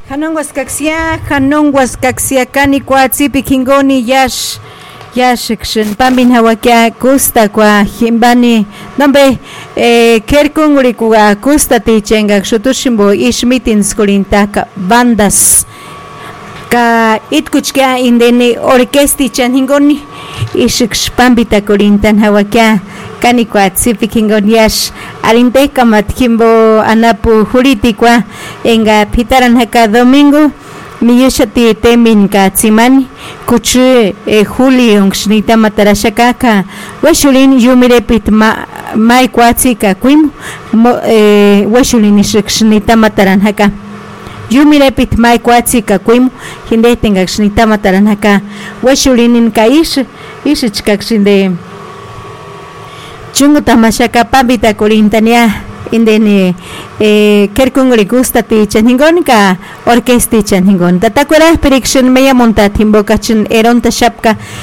Hanon waskaksia kani kwa tsipi kingoni yashikshin pamin hawakia kusta kwa himbani nombre kerkunguri kwa kusta tichenga shutushimbo ishmitin skolintaka bandas ka itkuchkia indeni orkesti chanhingoni ishiksh pambita kolintan hawakia kani kwa tsipi kingoni yash alinteka matkimbo anapu huritikwa enga pitaran haka domingo miyushati temin ka tsimani kuchu julio shnita matarashakaka washulin yumirepit mai kwatsi ka kuim washulin shnita mataran haka yumirepit mai kwatsi ka kuim hinde tenga shnita mataran haka washulin ka ish shinde chungu tamashaka pambita korintania indene kerkungri gusta ti chanhingon ka orkesti chanhingon tatakwara prediction meya monta timbokachin eronta shapka